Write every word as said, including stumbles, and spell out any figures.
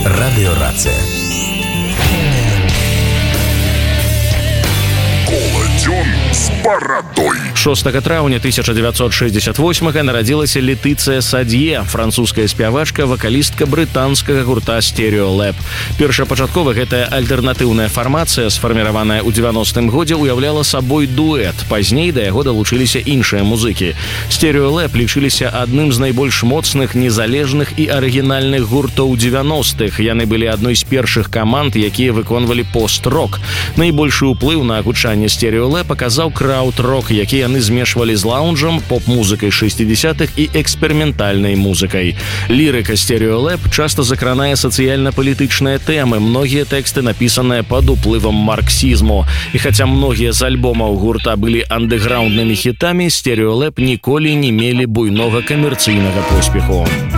Радыёрацыя. Коладзён з барадой. шостага траўня тысяча дзевяцьсот шэсцьдзесят восьмага нарадзілася Летыцыя Садье, французская спявачка, вакалістка брытанскага гурта Stereolab. Першапачаткова гэтая альтэрнатыўная фармацыя, сфарміраваная ў дзевяностым годзе, уяўляла сабой дуэт. Пазней да яго далучыліся іншыя музыкі. Stereolab лічыліся адным з найбольш моцных, незалежных і арыгінальных гуртоў дзевяностых. Яны былі адной з першых каманд, якія выконвалі пост-рок. Найбольшы ўплыў на гучанне Stereolab паказаў крауд-рок, які яны змешвалі з лаунжам, поп-музыкай шэсцідзесятых і эксперыментальнай музыкай. Лірыка Stereolab часта закранае сацыяльна-палітычныя тэмы, многія тэксты напісаныя пад уплывам марксізму. І хаця многія з альбомаў гурта былі андэграунднымі хітамі, Stereolab ніколі не мелі буйнога камерцыйнага поспеху.